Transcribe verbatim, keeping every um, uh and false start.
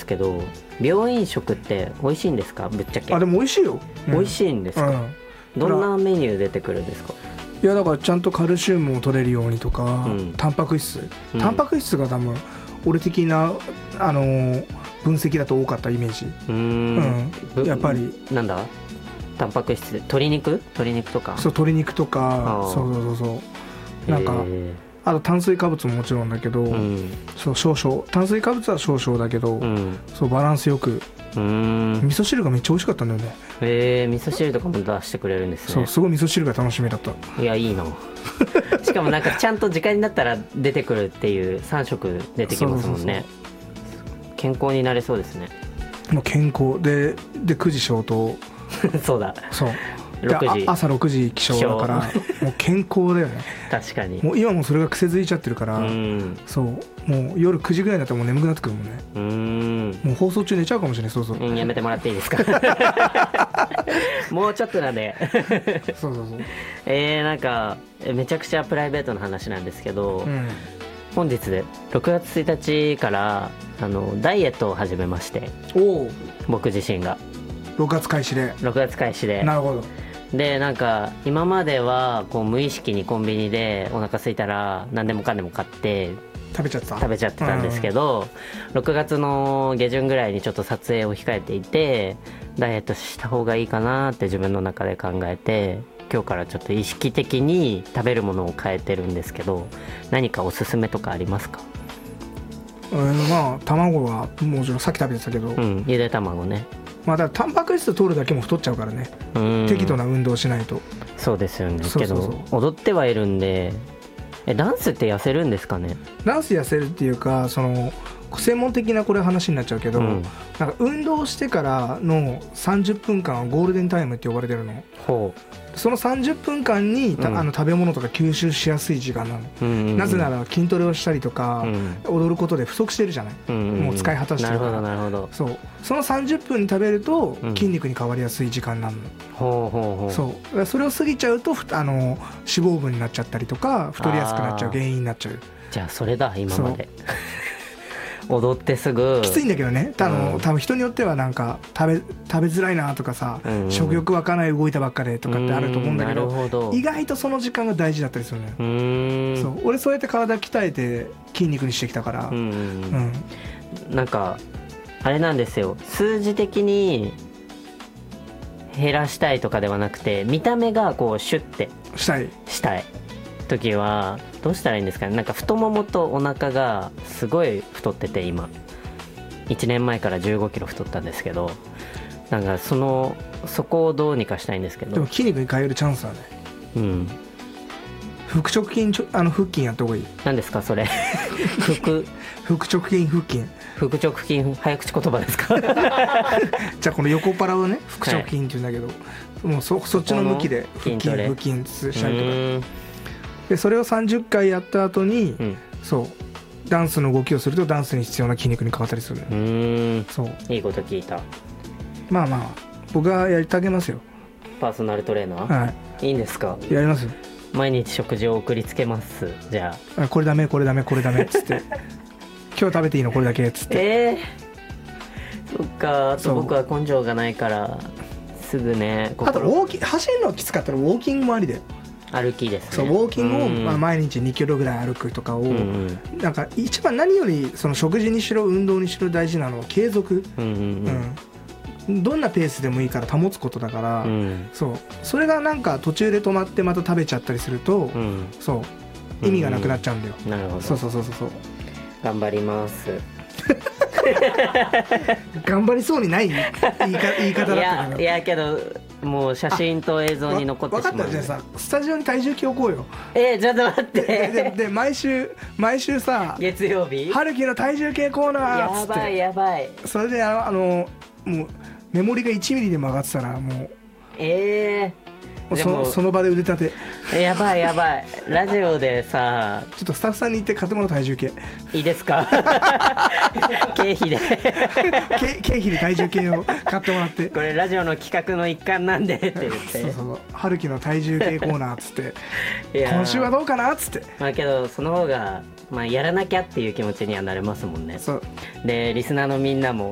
ですけど、病院食って美味しいんですか？ぶっちゃけ。 あでも美味しいよ、 うん、美味しいんですか、うん、どんなメニュー出てくるんですか？ いやだからちゃんとカルシウムを取れるようにとか、うん、タンパク質、うん、タンパク質が多分俺的な、あのー、分析だと多かったイメージ。うーん、うん、やっぱりなんだタンパク質、鶏肉鶏肉とか、 そう鶏肉とか、そうそうそうそうなんかあと炭水化物ももちろんだけど、うん、そう少々炭水化物は少々だけど、うん、そうバランスよく、うーん味噌汁がめっちゃ美味しかったんだよね。 へえー、味噌汁とかも出してくれるんですね。 そうすごい味噌汁が楽しみだった。 いやいいなしかもなんかちゃんと時間になったら出てくるっていうさん食出てきますもんね。そうそうそうそう健康になれそうですね。 もう健康で、でくじ消灯そうだそうろくじ朝ろくじ起床だからもう健康だよね。 確かにもう今もそれが癖づいちゃってるから、うん、そうもう夜くじぐらいになったらもう眠くなってくるもんね。うーんもう放送中寝ちゃうかもしれない。そうそう、 うん、やめてもらっていいですかもうちょっとなんでそうそうそうえーなんかめちゃくちゃプライベートな話なんですけど、うん、本日でろくがつついたちからあのダイエットを始めまして。お僕自身がろくがつ開始で。 ろくがつ開始で。 なるほど。 でなんか今まではこう無意識にコンビニでお腹空いたら何でもかんでも買って食べちゃった食べちゃってたんですけど、うん、ろくがつの下旬ぐらいにちょっと撮影を控えていてダイエットした方がいいかなって自分の中で考えて、今日からちょっと意識的に食べるものを変えてるんですけど、何かおすすめとかありますか？ うん、まあ卵はもちろんさっき食べてたけど、うん、 ゆで卵ね。 まあ、だからタンパク質取るだけも太っちゃうからね。適度な運動しないと。 そうですよね。けど踊ってはいるんで、えダンスって痩せるんですかね？ ダンス痩せるっていうか、その専門的なこれ話になっちゃうけど、うん、なんか運動してからのさんじゅっぷんかんはゴールデンタイムって呼ばれてるの。ほうそのさんじゅっぷんかんに、うん、あの食べ物とか吸収しやすい時間なの、うんうんうん、なぜなら筋トレをしたりとか、うん、踊ることで不足してるじゃない、うんうん、もう使い果たしてるから。 なるほどなるほど。 そうそのさんじゅっぷんに食べると筋肉に変わりやすい時間なの、うん、ほうほうほう。そうそれを過ぎちゃうとあの脂肪分になっちゃったりとか太りやすくなっちゃう原因になっちゃう。 じゃあそれだ今まで踊ってすぐきついんだけどね。多分、うん、多分人によってはなんか食べ、食べづらいなとかさ、うんうん、食欲湧かない動いたばっかでとかってあると思うんだけど、 ど意外とその時間が大事だったりするのよ。うーんそう俺そうやって体鍛えて筋肉にしてきたから、うんうんうん、なんかあれなんですよ、数字的に減らしたいとかではなくて見た目がこうシュッてしたいしたい時はどうしたらいいんですかね。なんか太ももとお腹がすごい太ってて、今いちねんまえからじゅうごキロ太ったんですけど、なんかそのそこをどうにかしたいんですけど。 でも筋肉に変えるチャンスはね、うん腹直筋あの腹筋やった方がいい。 何ですかそれ腹腹直筋腹筋腹直筋早口言葉ですかじゃあこの横っ腹をね腹直筋って言うんだけど、はい、もう そ, そっちの向きで腹筋腹筋したりとかで、それをさんじゅっかいやった後に、うん、そうダンスの動きをするとダンスに必要な筋肉に変わったりする。うーんそういいこと聞いた。 まあまあ僕はやりてあげますよ。 パーソナルトレーナー、はい、いいんですか？ やりますよ。 毎日食事を送りつけます。じゃあこれダメこれダメこれダメっつって今日食べていいのこれだけっつって。 えー、そっか。あと僕は根性がないからすぐね。 あとウォーキング走るのきつかったらウォーキングもありで。 歩きですね。 そうウォーキングを、まあ、毎日にキロぐらい歩くとかを、うん、なんか一番何よりその食事にしろ運動にしろ大事なのは継続、うんうんうん、どんなペースでもいいから保つことだから、うん、そうそれがなんか途中で止まってまた食べちゃったりすると、うん、そう意味がなくなっちゃうんだよ、 うんうん、なるほど。 そうそうそうそう頑張ります頑張りそうにない言いか言い方だったけど。 いやいやけどもう写真と映像に残ってしまう。 分かった。じゃあさスタジオに体重計置こうよ。 えー、ちょっと待って。 で, で, で毎週毎週さ月曜日春樹の体重計コーナーっつって、 やばいやばい。 それであのあのもうメモリがいちミリでも上がってたらもうええーそ, その場で腕立て。やばいやばい。ラジオでさちょっとスタッフさんに言って買ってもらう体重計いいですか経費で経費で体重計を買ってもらって、 これラジオの企画の一環なんでって言ってそうそう春樹の体重計コーナーっつって今週はどうかなっつって。 まあけどその方がまあやらなきゃっていう気持ちにはなれますもんね。そうでリスナーのみんなも